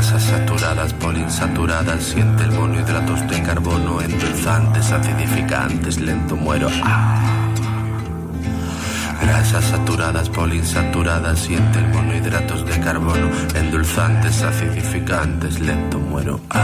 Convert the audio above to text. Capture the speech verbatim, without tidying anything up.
Grasas saturadas, poliinsaturadas, siente el monohidratos de carbono, endulzantes, acidificantes, lento muero. Ah. Grasas saturadas, poliinsaturadas, siente el monohidratos de carbono, endulzantes, acidificantes, lento muero. Ah.